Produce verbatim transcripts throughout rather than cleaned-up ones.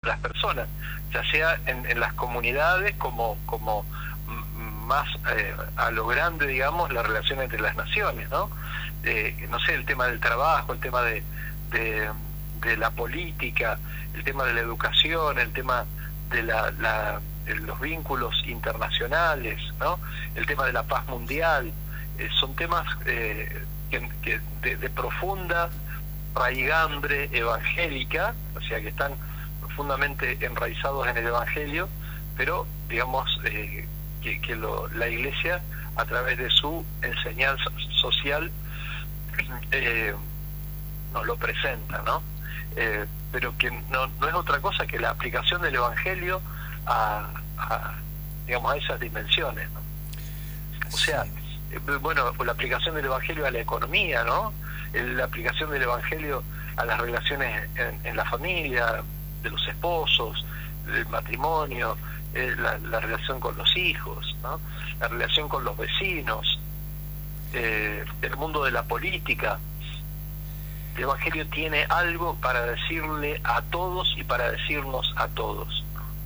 las personas, ya sea en, en las comunidades como como más eh, a lo grande, digamos, la relación entre las naciones, ¿no? Eh, no sé, el tema del trabajo, el tema de, de, de la política, el tema de la educación, el tema de, la, la, de los vínculos internacionales, ¿no? El tema de la paz mundial, eh, son temas eh, que, que de, de profunda raigambre evangélica, o sea, que están profundamente enraizados en el Evangelio, pero, digamos, eh, que, que lo, la Iglesia, a través de su enseñanza social, eh, nos lo presenta, ¿no? Eh, pero que no, no es otra cosa que la aplicación del Evangelio a, a digamos, a esas dimensiones, ¿no? O sea, eh, bueno, la aplicación del Evangelio a la economía, ¿no? La aplicación del Evangelio a las relaciones en, en la familia, de los esposos, del matrimonio, eh, la, la relación con los hijos, ¿no? La relación con los vecinos, eh, el mundo de la política. El Evangelio tiene algo para decirle a todos y para decirnos a todos.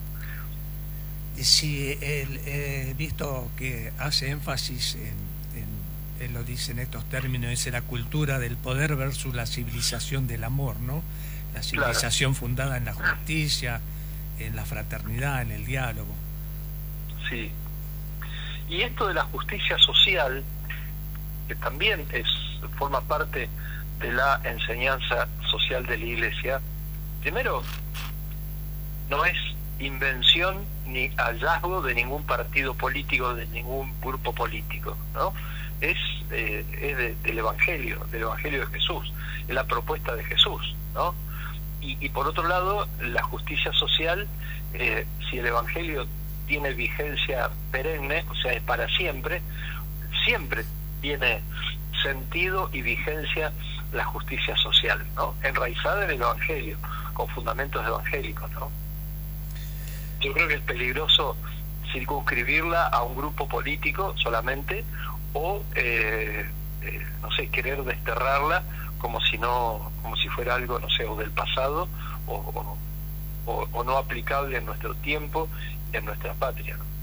Sí, él, he visto que hace énfasis en, en, él lo dice en estos términos, es la cultura del poder versus la civilización del amor, ¿no? La civilización claro. fundada en la justicia, en la fraternidad, en el diálogo. Sí. Y esto de la justicia social, que también es forma parte de la enseñanza social de la Iglesia, primero, no es invención ni hallazgo de ningún partido político, de ningún grupo político, ¿no? Es, eh, es de, del Evangelio, del Evangelio de Jesús, es la propuesta de Jesús, ¿no? Y, y por otro lado, la justicia social, eh, si el Evangelio tiene vigencia perenne, o sea, es para siempre, siempre tiene sentido y vigencia la justicia social, ¿no? Enraizada en el Evangelio, con fundamentos evangélicos, ¿no? Yo creo que es peligroso circunscribirla a un grupo político solamente, o eh, eh, no sé, querer desterrarla como si no, como si fuera algo, no sé, o del pasado, o, o, o, o no aplicable en nuestro tiempo y en nuestra patria, ¿no?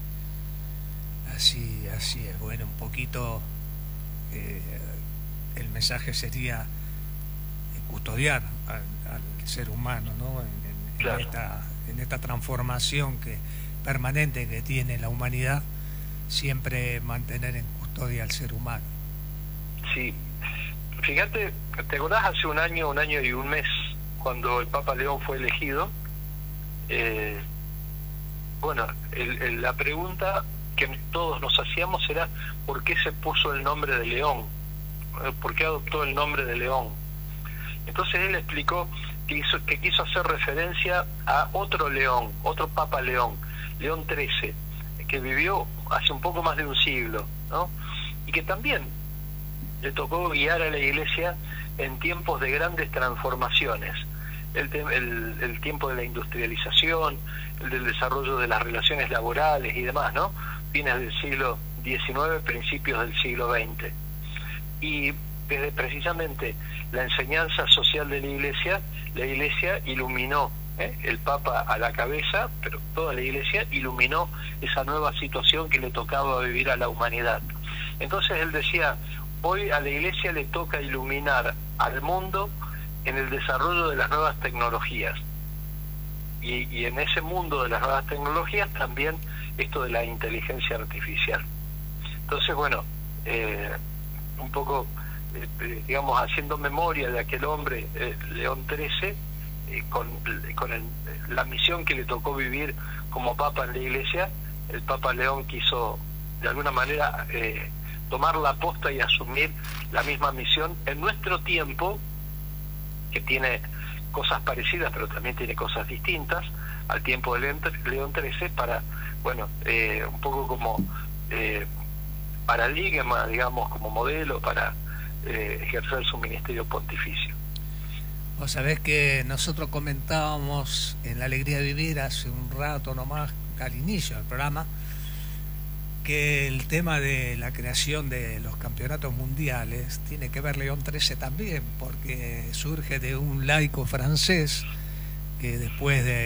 Así, así es. Bueno, un poquito eh, el mensaje sería custodiar al, al ser humano, ¿no? En, en, claro. en esta en esta transformación que permanente que tiene la humanidad, siempre mantener en custodia al ser humano. Sí, fíjate, ¿te acordás hace un año, un año y un mes, cuando el Papa León fue elegido? Eh, bueno, el, el, la pregunta que todos nos hacíamos era ¿por qué se puso el nombre de León? ¿Por qué adoptó el nombre de León? Entonces él explicó que, hizo, que quiso hacer referencia a otro León, otro Papa León, León trece, que vivió hace un poco más de un siglo, ¿no? Y que también le tocó guiar a la Iglesia en tiempos de grandes transformaciones, el, el, el tiempo de la industrialización, el del desarrollo de las relaciones laborales y demás, ¿no? Fines del siglo diecinueve, principios del siglo veinte. Y desde precisamente la enseñanza social de la Iglesia, la Iglesia iluminó, ¿eh? el Papa a la cabeza, pero toda la Iglesia iluminó esa nueva situación que le tocaba vivir a la humanidad. Entonces él decía, hoy a la Iglesia le toca iluminar al mundo en el desarrollo de las nuevas tecnologías. Y, y en ese mundo de las nuevas tecnologías también esto de la inteligencia artificial. Entonces, bueno, eh, un poco... Eh, digamos, haciendo memoria de aquel hombre, eh, León trece, eh, con, con el, la misión que le tocó vivir como Papa en la Iglesia, el Papa León quiso, de alguna manera, eh, tomar la posta y asumir la misma misión en nuestro tiempo, que tiene cosas parecidas, pero también tiene cosas distintas, al tiempo de León trece, para, bueno, eh, un poco como eh, paradigma, digamos, como modelo para Eh, ejercer su ministerio pontificio. Vos sabés que nosotros comentábamos en La Alegría de Vivir hace un rato nomás, al inicio del programa, que el tema de la creación de los campeonatos mundiales tiene que ver León trece también, porque surge de un laico francés que después de